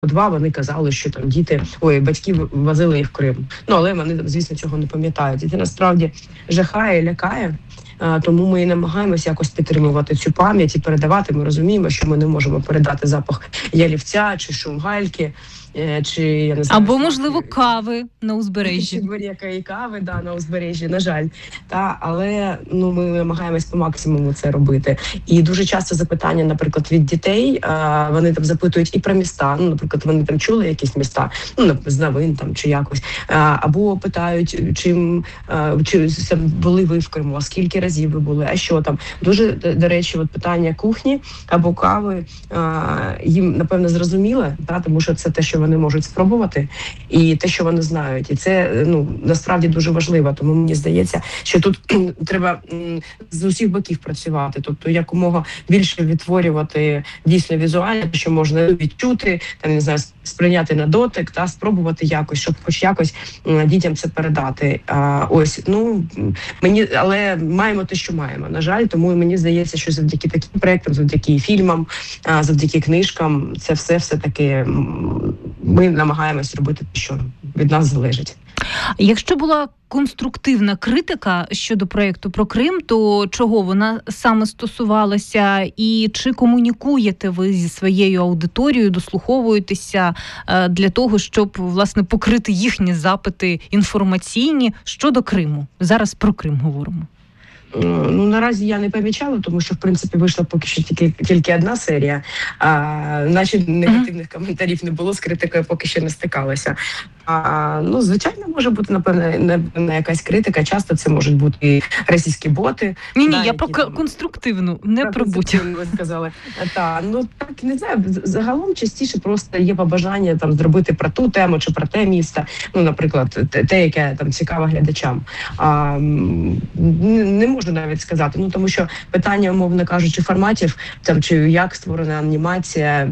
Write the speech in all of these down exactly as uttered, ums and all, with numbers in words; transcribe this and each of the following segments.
два вони казали, що там діти, ой, батьки возили їх в Крим. Ну, але вони, звісно, цього не пам'ятають. І це насправді жахає, лякає. Тому ми і намагаємося якось підтримувати цю пам'ять і передавати. Ми розуміємо, що ми не можемо передати запах ялівця чи шум гальки, чи я не знаю, або можливо кави на узбережжі. Будь-якої кави, да, на узбережжі, на жаль. Та, але ну ми намагаємось по максимуму це робити. І дуже часто запитання, наприклад, від дітей, а, вони там запитують і про міста. Ну, наприклад, вони там чули якісь міста, ну з новин там чи якось, а, або питають, чим а, чи були ви в Криму, а скільки разів ви були, а що там. Дуже до речі, от питання кухні або кави а, їм напевно зрозуміле, та, тому що це те, що вони можуть спробувати, і те, що вони знають. І це, ну, насправді дуже важливо. Тому мені здається, що тут треба з усіх боків працювати. Тобто, якомога більше відтворювати дійсно візуально, що можна відчути, там, не знаю, сприйняти на дотик, та спробувати якось, щоб хоч якось дітям це передати. А, ось, ну, мені, але маємо те, що маємо, на жаль. Тому мені здається, що завдяки таким проєктам, завдяки фільмам, завдяки книжкам, це все все-таки ми намагаємось робити те, що від нас залежить. Якщо була конструктивна критика щодо проєкту про Крим, то чого вона саме стосувалася? І чи комунікуєте ви зі своєю аудиторією, дослуховуєтеся для того, щоб, власне, покрити їхні запити інформаційні щодо Криму? Зараз про Крим говоримо. Ну, наразі я не помічала, тому що, в принципі, вийшла поки що тільки, тільки одна серія, а наче негативних коментарів не було, з критикою поки що не стикалася. А, ну, звичайно, може бути, напевно, не якась критика, часто це можуть бути російські боти. Ні-ні, да, я про там, конструктивну, не про будь. Ви сказали. Та, ну, так, не знаю, загалом частіше просто є побажання там зробити про ту тему чи про те місто, ну, наприклад, те, яке там цікаво глядачам. А, не, не можу навіть сказати, ну, тому що питання, умовно кажучи, форматів, там, чи як створена анімація,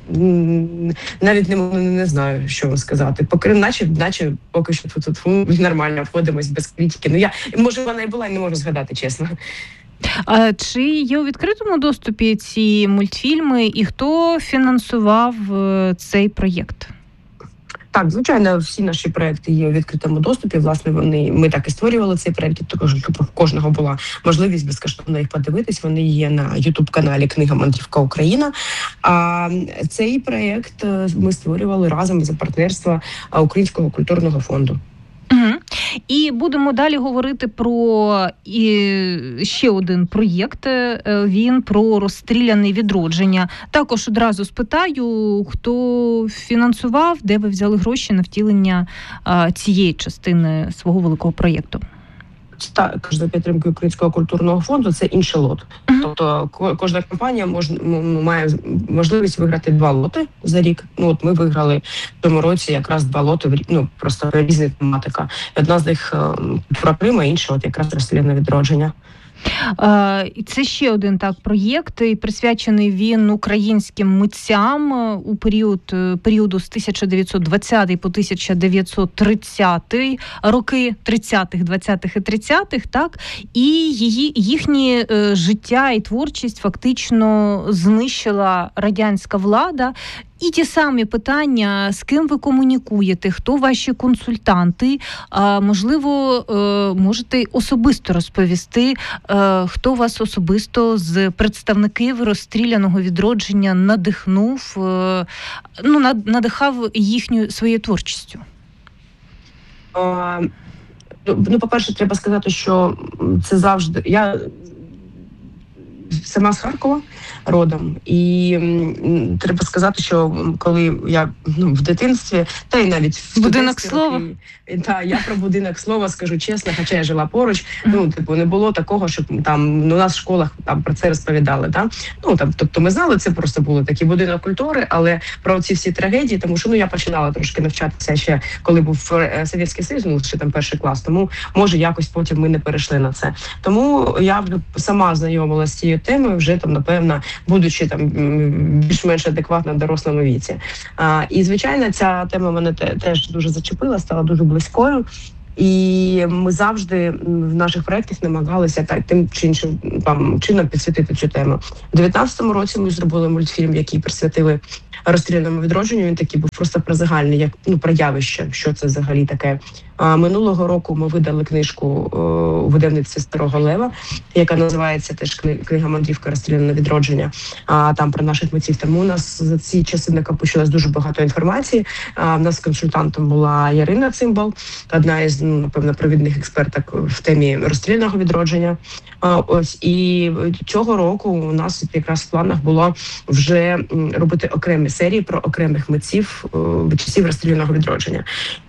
навіть не, не знаю, що вам сказати. Поки Наче, наче поки що тут, тут нормально входимось без критики. Ну я, може, вона і була, і не можу згадати, чесно. А чи є у відкритому доступі ці мультфільми, і хто фінансував цей проєкт? Так, звичайно, всі наші проекти є у відкритому доступі. Власне, вони ми так і створювали цей проект, також щоб у кожного була можливість безкоштовно їх подивитись. Вони є на ютуб-каналі Книга Мандрівка Україна. А цей проект ми створювали разом за партнерства Українського культурного фонду. Угу. І будемо далі говорити про і ще один проєкт. Він про розстріляне відродження. Також одразу спитаю, хто фінансував, де ви взяли гроші на втілення а, цієї частини свого великого проєкту? Також за підтримки Українського культурного фонду це інший лот. Uh-huh. Тобто кожна компанія може, має можливість виграти два лоти за рік. Ну от ми виграли в цьому році якраз два лоти, ну просто різна тематика. Одна з них про Крим, а інша от якраз розстріляне відродження. І це ще один так проєкт, і присвячений він українським митцям у період періоду з тисяча дев'ятсот двадцятий по тисяча дев'ятсот тридцятий роки, тридцятих, двадцятих і тридцятих, так, і її їхні життя і творчість фактично знищила радянська влада. І ті самі питання, з ким ви комунікуєте, хто ваші консультанти, а, можливо, можете особисто розповісти, хто вас особисто з представників розстріляного відродження надихнув, ну, надихав їхньою своєю творчістю? А, ну, по-перше, треба сказати, що це завжди... Я... сама з Харкова родом, і м, треба сказати, що коли я ну, в дитинстві, та й навіть в будинок слова. Роки, та я про будинок слова скажу чесно, хоча я жила поруч, ну типу не було такого, щоб там ну, у нас в школах там про це розповідали. Та? Ну там, тобто ми знали, це просто було такий будинок культури, але про ці всі трагедії, тому що ну я починала трошки навчатися ще, коли був Совєтський Союз, ну ще там перший клас, тому може якось потім ми не перейшли на це. Тому я вже сама знайомилася з цією темою, вже там, напевно, будучи там більш-менш адекватно в дорослому віці. А, і, звичайно, ця тема мене теж дуже зачепила, стала дуже близькою. І ми завжди в наших проєктах намагалися так тим чи іншим там чином підсвітити цю тему. У дев'ятнадцятому році ми зробили мультфільм, який присвятили розстріляному відродженню. Він такий був просто про загальне, як ну про явище, що це взагалі таке. А минулого року ми видали книжку у видавництві Старого Лева, яка називається теж книга «Мандрівка розстріляне відродження». А там про наших митців. Тому у нас за ці часи накопичилось дуже багато інформації. А в нас консультантом була Ярина Цимбал, одна із, ну, напевно, провідних експерток в темі розстріляного відродження. А ось і цього року у нас якраз в планах було вже робити окремі серії про окремих митців часів розстріляного відродження.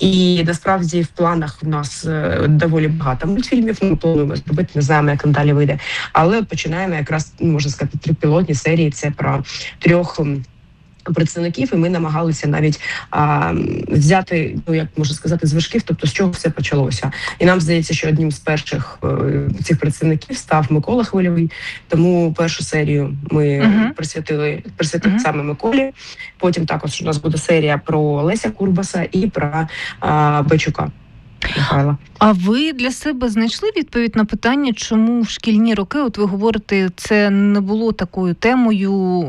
І насправді в планах у нас доволі багато мультфільмів. Ми плануємо зробити, не знаємо, як там далі вийде. Але починаємо якраз, можна сказати, три пілотні серії. Це про трьох представників, і ми намагалися навіть а, взяти, ну як можна сказати, з вершків, тобто з чого все почалося. І нам здається, що одним з перших е, цих представників став Микола Хвильовий. Тому першу серію ми uh-huh. присвятили присвятили uh-huh. саме Миколі. Потім також у нас буде серія про Леся Курбаса і про а, Бичука. Михайла. А ви для себе знайшли відповідь на питання, чому в шкільні роки, от ви говорите, це не було такою темою,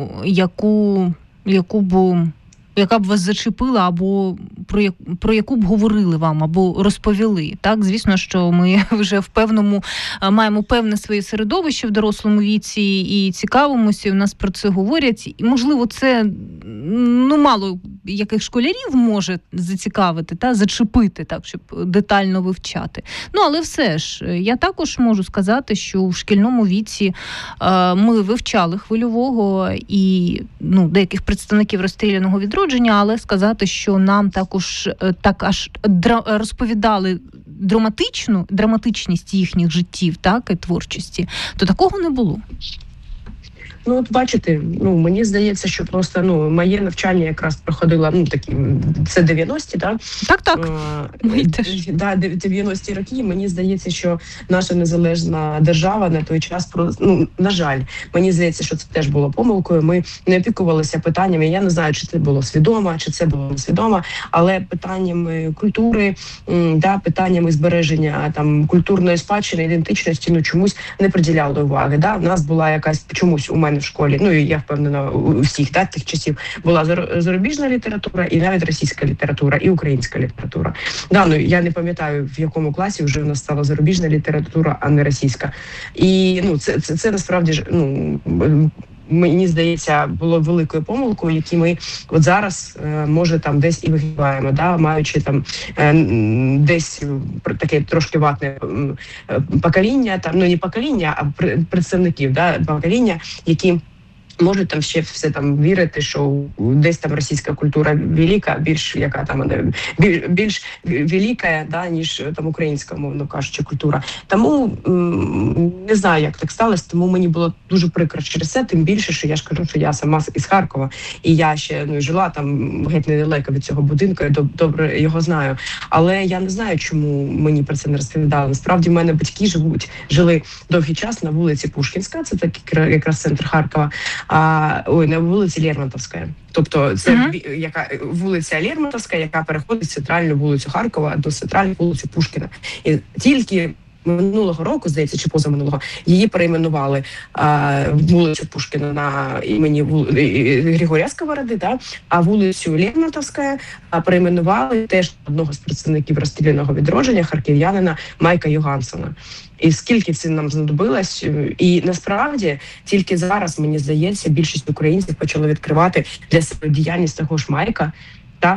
яку яку б, яка б вас зачепила, або про, як, про яку б говорили вам, або розповіли. Так, звісно, що ми вже в певному, маємо певне своє середовище в дорослому віці і цікавимося, і у нас про це говорять. І, можливо, це, ну, мало яких школярів може зацікавити, та, зачепити, так, щоб детально вивчати. Ну, але все ж, я також можу сказати, що в шкільному віці е, ми вивчали Хвильового і, ну, деяких представників розстріляного відродження, але сказати, що нам також е, так аж дра, розповідали драматичну, драматичність їхніх життів, так, і творчості, то такого не було. Ну, от бачите, ну мені здається, що просто ну моє навчання якраз проходило, ну такі це дев'яності, да? Так, так. А, да, дев'яності роки. Мені здається, що наша незалежна держава на той час про ну на жаль, мені здається, що це теж було помилкою. Ми не опікувалися питаннями. Я не знаю, чи це було свідомо, чи це було несвідомо, але питаннями культури, да, питаннями збереження там культурної спадщини, ідентичності, ну чомусь не приділяли уваги. Да, в нас була якась чомусь у мене в школі, ну і я впевнена, у всіх да, тих часів була зарубіжна література і навіть російська література, і українська література. Да, ну я не пам'ятаю, в якому класі вже в нас стала зарубіжна література, а не російська. І ну це це, це насправді ж ну. Мені здається, було великою помилкою, які ми от зараз е, може там десь і вигибаємо, да, маючи там е, десь таке трошки ватне е, покоління, там ну не покоління, а представників, да, покоління, які можуть там ще все там вірити, що десь там російська культура велика, більш яка там більш, більш велика, да, ніж там українська, мовно кажучи, культура. Тому м- не знаю, як так сталося, тому мені було дуже прикро через це, тим більше, що я ж кажу, що я сама із Харкова, і я ще ну жила там геть недалеко від цього будинку, я добре його знаю. Але я не знаю, чому мені про це не розповідали. Насправді, в мене батьки живуть, жили довгий час на вулиці Пушкінська, це такий якраз центр Харкова. А, ой, на вулиці Лермонтовська. Тобто це uh-huh. яка вулиця Лермонтовська, яка переходить в центральну вулицю Харкова до центральної вулиці Пушкіна. І тільки минулого року, здається, чи позаминулого, її перейменували а, вулицю Пушкіна на імені вул... Григорія Сковороди, да? А вулицю Лермонтовська перейменували теж одного з представників розстріляного відродження, харків'янина Майка Йогансона. І скільки це нам знадобилось, і насправді тільки зараз, мені здається, більшість українців почали відкривати для себе діяльність того ж Майка, та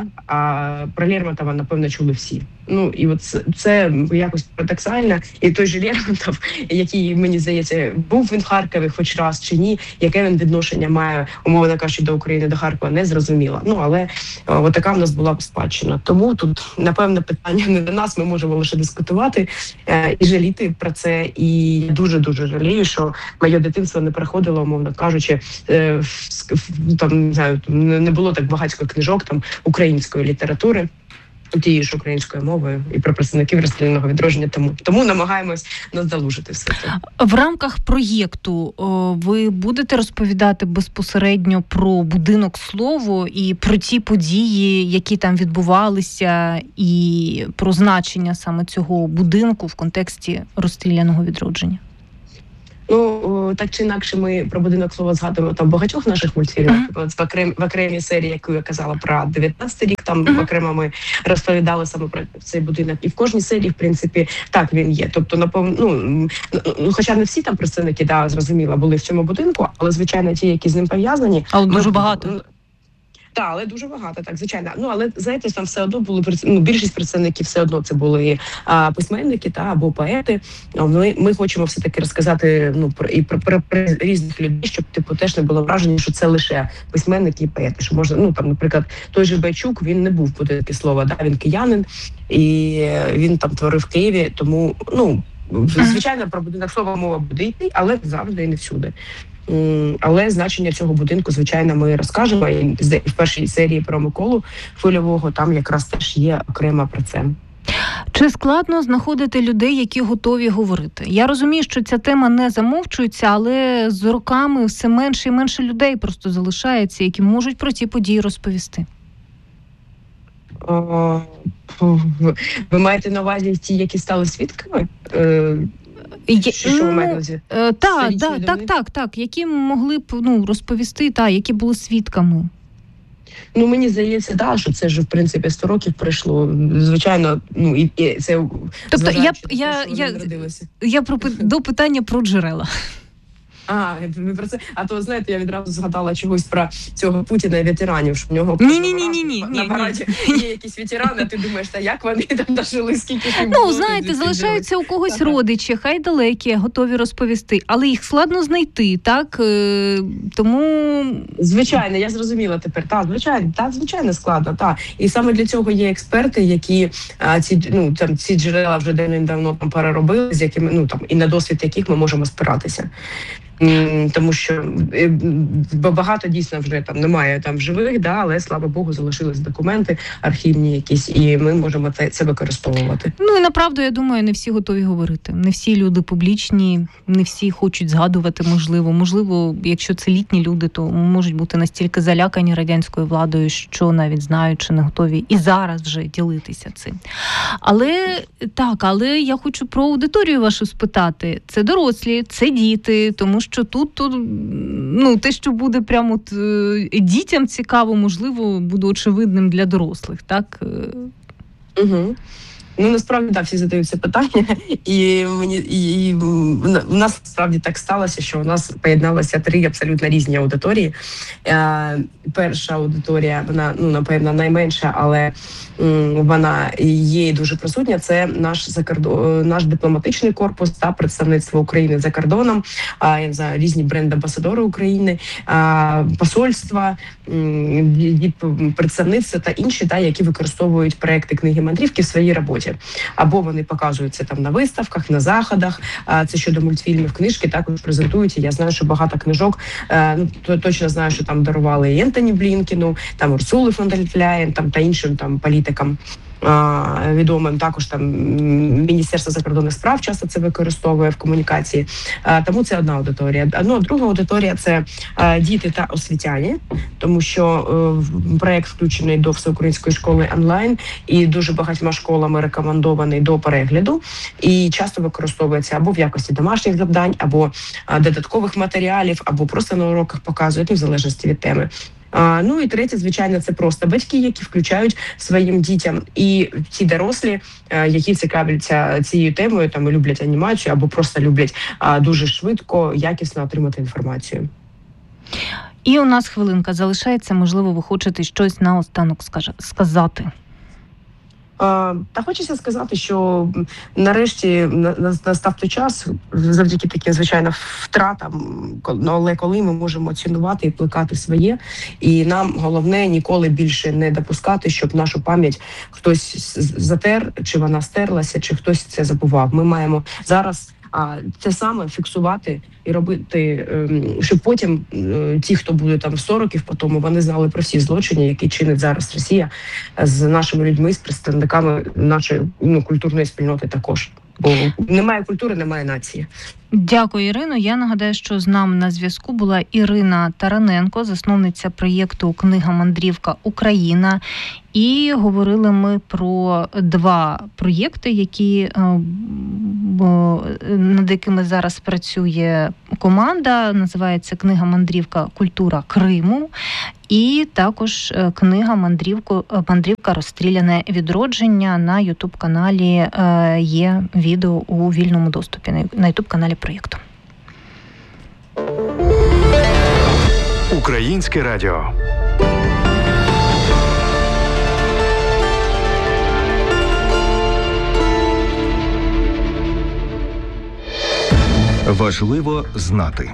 а про Лермонтова, напевно, чули всі. Ну і от це, це якось парадоксально. І той же Лермонтов, який, мені здається, був він в Харкові хоч раз чи ні, яке він відношення має, умовно кажучи, до України, до Харкова, не зрозуміло. Ну, але от така в нас була спадщина. Тому тут, напевно, питання не до нас, ми можемо лише дискутувати е, і жаліти про це. І дуже-дуже жалію, що моє дитинство не проходило, умовно кажучи, е, в, там, не знаю, не було так багатько книжок там української літератури. тією ж українською мовою і про представників розстріляного відродження. Тому тому намагаємось надолужити все це. В рамках проєкту о, ви будете розповідати безпосередньо про будинок Слово і про ті події, які там відбувалися, і про значення саме цього будинку в контексті розстріляного відродження? Ну, так чи інакше, ми про будинок Слова згадуємо там в багатьох наших мультфільмах. Uh-huh. В, окрем, в окремій серії, яку я казала про дев'ятнадцятий рік, там uh-huh. окремо ми розповідали саме про цей будинок. І в кожній серії, в принципі, так він є. Тобто, напевно, ну, ну, хоча не всі там представники, да, зрозуміло, були в цьому будинку, але, звичайно, ті, які з ним пов'язані. Але дуже ми, багато. Так, але дуже багато, так, звичайно. Ну, але, знаєте, там все одно були, ну, більшість представників все одно це були а, письменники, та, або поети. Ми, ми хочемо все-таки розказати, ну, про, і про, про, про різних людей, щоб, типу, теж не було враження, що це лише письменники і поети. Що можна, ну, там, наприклад, той же Бойчук, він не був в будинку Слова, да, він киянин, і він там творив в Києві, тому, ну, звичайно, про будинок Слова мова буде йти, але завжди і не всюди. Але значення цього будинку, звичайно, ми розкажемо. І в першій серії про Миколу Хвильового там якраз теж є окремо про це. Чи складно знаходити людей, які готові говорити? Я розумію, що ця тема не замовчується, але з роками все менше і менше людей просто залишається, які можуть про ці події розповісти. О, ви маєте на увазі ті, які стали свідками? Є, що, що ну, е, та, да, так, так, так, які могли б, ну, розповісти, та, які були свідками. Ну, мені здається, да, що це ж, в принципі, сто років пройшло. Звичайно, ну, і, і це... Тобто, я, я, я, я про, до питання про джерела. А, ви про це. А то, знаєте, я відразу згадала чогось про цього Путіна і ветеранів, що в нього ні, ні, ні, ні, ні, на параді є якісь ветерани, а ти думаєш, та як вони там дожили, скільки ж їм Ну, було, знаєте, залишаються у когось родичі, хай далекі, готові розповісти, але їх складно знайти, так? Тому... Звичайно, я зрозуміла тепер. Так, звичайно, так, звичайно, складно, так. І саме для цього є експерти, які а, ці, ну, там, ці джерела вже давно там переробили, з якими, ну, там, і на досвід яких ми можемо спиратися. Тому що багато дійсно вже там немає там живих, да, але, слава Богу, залишились документи архівні якісь, і ми можемо це, це використовувати. Ну і направду, я думаю, не всі готові говорити. Не всі люди публічні, не всі хочуть згадувати, можливо. Можливо, якщо це літні люди, то можуть бути настільки залякані радянською владою, що навіть знають, чи не готові і зараз вже ділитися цим. Але так, але я хочу про аудиторію вашу спитати. Це дорослі, це діти, тому що тут, тут ну, те, що буде прямо от, дітям цікаво, можливо, буде очевидним для дорослих, так? Угу. Ну, насправді, так, всі задають це питання, і мені і, і в нас справді так сталося, що у нас поєдналися три абсолютно різні аудиторії. Е, перша аудиторія, вона, ну, напевно, найменша, але м, вона є дуже присутня. Це наш закордон, наш дипломатичний корпус та представництво України за кордоном, а, я не знаю, різні бренд-амбасадори України, а, посольства, м, представництва та інші, та, які використовують проекти книги мандрівки в своїй роботі. Або вони показуються там на виставках, на заходах. Це щодо мультфільмів, книжки також презентують. Я знаю, що багато книжок, ну, точно знаю, що там дарували і Ентоні Блінкену, там Урсули фон дер Ляєн, там та іншим там політикам відомим. Також там Міністерство закордонних справ часто це використовує в комунікації. Тому це одна аудиторія. Ну, друга аудиторія – це діти та освітяни, тому що проєкт включений до Всеукраїнської школи онлайн і дуже багатьма школами рекомендований до перегляду і часто використовується або в якості домашніх завдань, або додаткових матеріалів, або просто на уроках показують, в залежності від теми. А, ну і третє, звичайно, це просто батьки, які включають своїм дітям, і ті дорослі, які цікавляться цією темою, там і люблять анімацію, або просто люблять а, дуже швидко, якісно отримати інформацію. І у нас хвилинка залишається, можливо, ви хочете щось наостанок сказати. Та хочеться сказати, що нарешті настав той час, завдяки таким, звичайно, втратам, але коли ми можемо цінувати і плекати своє, і нам головне ніколи більше не допускати, щоб нашу пам'ять хтось затер, чи вона стерлася, чи хтось це забував. Ми маємо зараз а це саме фіксувати і робити, щоб потім ті, хто буде там сто років по тому, вони знали про всі злочини, які чинить зараз Росія з нашими людьми, з представниками нашої ну, культурної спільноти також. Бо немає культури, немає нації. Дякую, Ірино. Я нагадаю, що з нами на зв'язку була Ірина Тараненко, засновниця проєкту «Книга Мандрівка Україна». І говорили ми про два проєкти, які, над якими зараз працює команда. Називається «Книга Мандрівка. Культура Криму». І також книга «Мандрівка, Мандрівка. Розстріляне відродження». На ютуб-каналі є відео у вільному доступі, на ютуб-каналі проєкту. Українське радіо. Важливо знати.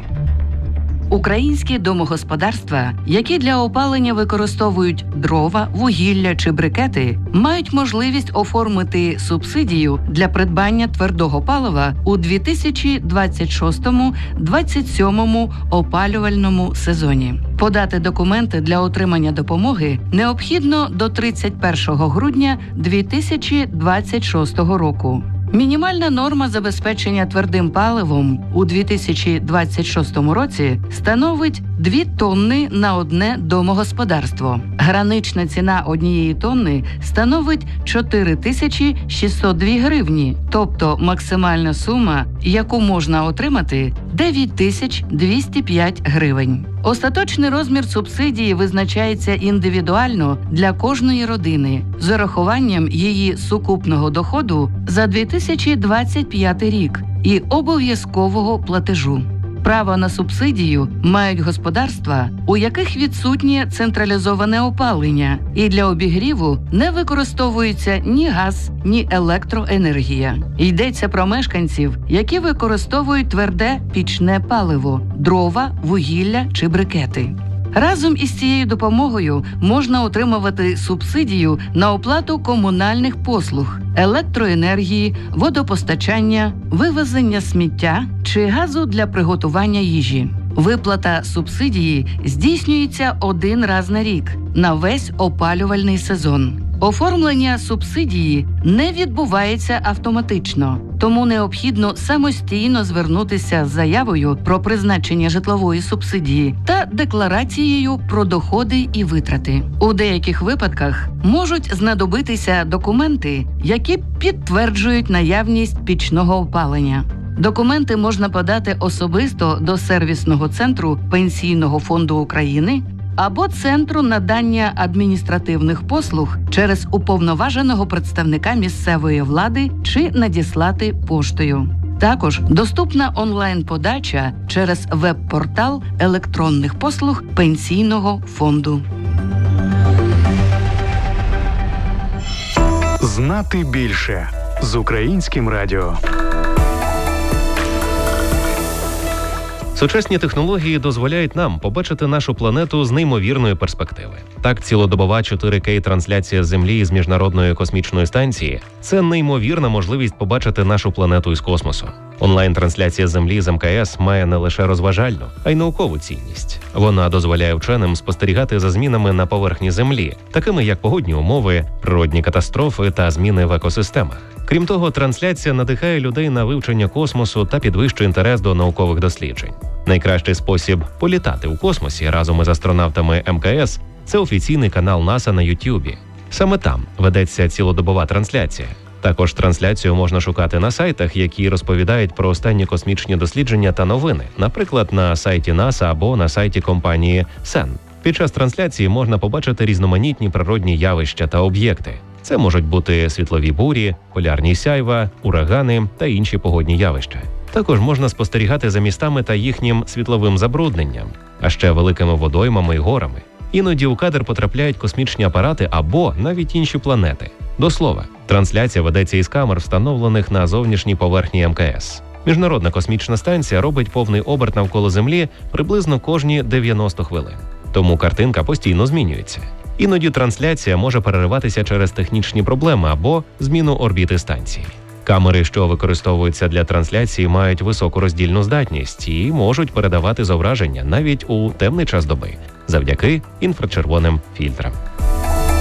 Українські домогосподарства, які для опалення використовують дрова, вугілля чи брикети, мають можливість оформити субсидію для придбання твердого палива у дві тисячі двадцять шостому - двадцять сьомому опалювальному сезоні. Подати документи для отримання допомоги необхідно до тридцять першого грудня дві тисячі двадцять шостого року. Мінімальна норма забезпечення твердим паливом у дві тисячі двадцять шостому році становить дві тонни на одне домогосподарство. Гранична ціна однієї тонни становить чотири тисячі шістсот дві гривні, тобто максимальна сума, яку можна отримати – дев'ять тисяч двісті п'ять гривень. Остаточний розмір субсидії визначається індивідуально для кожної родини з урахуванням її сукупного доходу за дві тисячі двадцять п'ятий рік і обов'язкового платежу. Право на субсидію мають господарства, у яких відсутнє централізоване опалення, і для обігріву не використовується ні газ, ні електроенергія. Йдеться про мешканців, які використовують тверде пічне паливо – дрова, вугілля чи брикети. Разом із цією допомогою можна отримувати субсидію на оплату комунальних послуг, електроенергії, водопостачання, вивезення сміття чи газу для приготування їжі. Виплата субсидії здійснюється один раз на рік, на весь опалювальний сезон. Оформлення субсидії не відбувається автоматично, тому необхідно самостійно звернутися з заявою про призначення житлової субсидії та декларацією про доходи і витрати. У деяких випадках можуть знадобитися документи, які підтверджують наявність пічного опалення. Документи можна подати особисто до сервісного центру Пенсійного фонду України або Центру надання адміністративних послуг через уповноваженого представника місцевої влади чи надіслати поштою. Також доступна онлайн-подача через веб-портал електронних послуг Пенсійного фонду. Знати більше з Українським радіо. Сучасні технології дозволяють нам побачити нашу планету з неймовірної перспективи. Так, цілодобова чотири кей-трансляція Землі з Міжнародної космічної станції – це неймовірна можливість побачити нашу планету із космосу. Онлайн-трансляція Землі з ем ка ес має не лише розважальну, а й наукову цінність. Вона дозволяє вченим спостерігати за змінами на поверхні Землі, такими як погодні умови, природні катастрофи та зміни в екосистемах. Крім того, трансляція надихає людей на вивчення космосу та підвищує інтерес до наукових досліджень. Найкращий спосіб політати у космосі разом із астронавтами ем ка ес – це офіційний канал НАСА на Ютубі. Саме там ведеться цілодобова трансляція. Також трансляцію можна шукати на сайтах, які розповідають про останні космічні дослідження та новини, наприклад, на сайті НАСА або на сайті компанії сен. Під час трансляції можна побачити різноманітні природні явища та об'єкти. Це можуть бути світлові бурі, полярні сяйва, урагани та інші погодні явища. Також можна спостерігати за містами та їхнім світловим забрудненням, а ще великими водоймами і горами. Іноді у кадр потрапляють космічні апарати або навіть інші планети. До слова, трансляція ведеться із камер, встановлених на зовнішній поверхні ем ка ес. Міжнародна космічна станція робить повний оберт навколо Землі приблизно кожні дев'яносто хвилин. Тому картинка постійно змінюється. Іноді трансляція може перериватися через технічні проблеми або зміну орбіти станції. Камери, що використовуються для трансляції, мають високу роздільну здатність і можуть передавати зображення навіть у темний час доби завдяки інфрачервоним фільтрам.